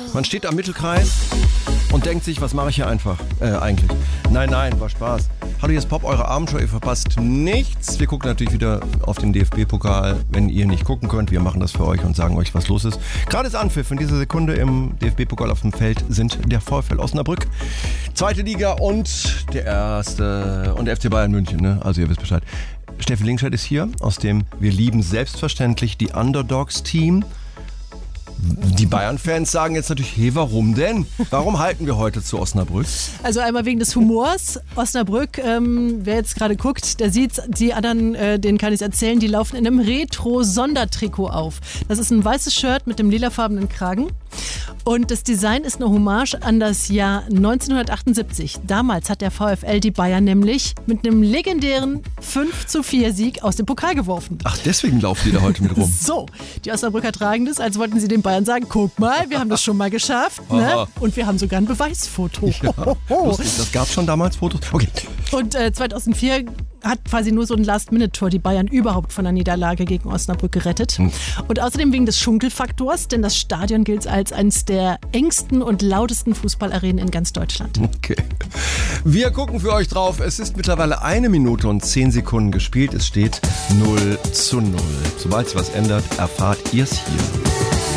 Man steht am Mittelkreis und denkt sich, was mache ich hier eigentlich? Nein, war Spaß. Hallo, hier ist Pop, eure Abendshow, ihr verpasst nichts. Wir gucken natürlich wieder auf den DFB-Pokal, wenn ihr nicht gucken könnt. Wir machen das für euch und sagen euch, was los ist. Gerade ist Anpfiff. In dieser Sekunde im DFB-Pokal auf dem Feld sind der VfL Osnabrück, zweite Liga und der erste und der FC Bayern München. Ne? Also ihr wisst Bescheid. Steffi Linkscheid ist hier, aus dem Wir lieben selbstverständlich die Underdogs-Team. Die Bayern-Fans sagen jetzt natürlich, hey, warum denn? Warum halten wir heute zu Osnabrück? Also einmal wegen des Humors. Osnabrück, wer jetzt gerade guckt, der sieht, die anderen, denen kann ich es erzählen, die laufen in einem Retro-Sondertrikot auf. Das ist ein weißes Shirt mit dem lilafarbenen Kragen. Und das Design ist eine Hommage an das Jahr 1978. Damals hat der VfL die Bayern nämlich mit einem legendären 5:4-Sieg aus dem Pokal geworfen. Ach, deswegen laufen die da heute mit rum. So, die Osnabrücker tragen das, als wollten sie den Bayern sagen, guck mal, wir haben das schon mal geschafft. Ne? Und wir haben sogar ein Beweisfoto. Ja, lustig, das gab schon damals Fotos? Okay. Und 2004 hat quasi nur so ein Last-Minute-Tor die Bayern überhaupt von der Niederlage gegen Osnabrück gerettet. Und außerdem wegen des Schunkelfaktors, denn das Stadion gilt als eines der engsten und lautesten Fußballarenen in ganz Deutschland. Okay. Wir gucken für euch drauf. Es ist mittlerweile 1 Minute und 10 Sekunden gespielt. Es steht 0:0. Sobald sich was ändert, erfahrt ihr es hier.